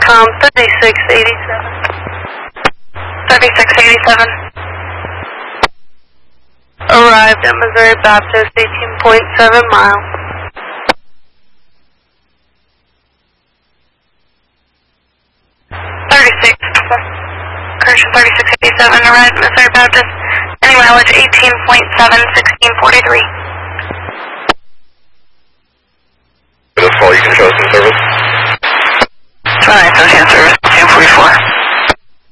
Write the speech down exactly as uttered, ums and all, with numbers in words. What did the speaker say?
com thirty-six eighty-seven. thirty-six eighty-seven. Arrived at Missouri Baptist, eighteen point seven miles. thirty-six. Correction, thirty-six eighty-seven. Arrived at Missouri Baptist. Any mileage eighteen point seven, sixteen forty-three.